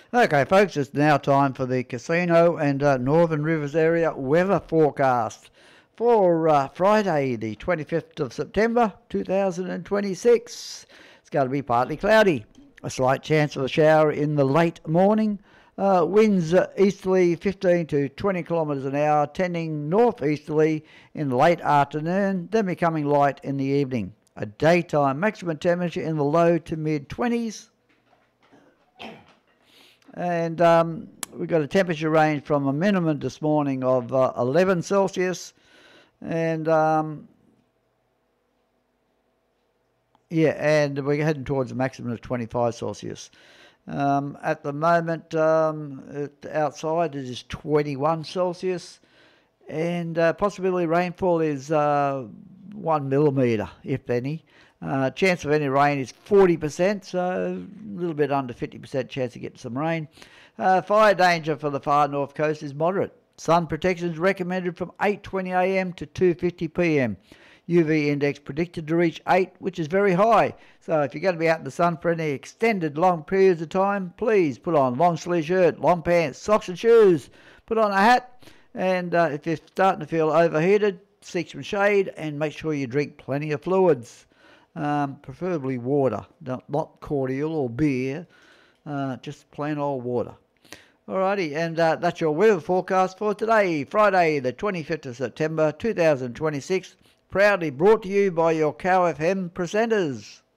Okay, folks, it's now time for the Casino and Northern Rivers area weather forecast for Friday, the 25th of September 2026. It's going to be partly cloudy, a slight chance of a shower in the late morning. Winds easterly 15 to 20 kilometres an hour, tending northeasterly in the late afternoon, then becoming light in the evening. A daytime maximum temperature in the low to mid 20s. And we've got a temperature range from a minimum this morning of 11 Celsius and and we're heading towards a maximum of 25 Celsius. At the moment, outside it is 21 Celsius, and possibility rainfall is 1 millimetre, if any. Chance of any rain is 40%, so a little bit under 50% chance of getting some rain. Fire danger for the far north coast is moderate. Sun protection is recommended from 8:20 a.m. to 2:50 p.m. UV index predicted to reach 8, which is very high. So if you're going to be out in the sun for any extended long periods of time, please put on long sleeve shirt, long pants, socks and shoes. Put on a hat, and if you're starting to feel overheated, seek some shade and make sure you drink plenty of fluids. Preferably water, not cordial or beer, just plain old water. Alrighty, and that's your weather forecast for today, Friday the 25th of September 2026, proudly brought to you by your Cow FM presenters.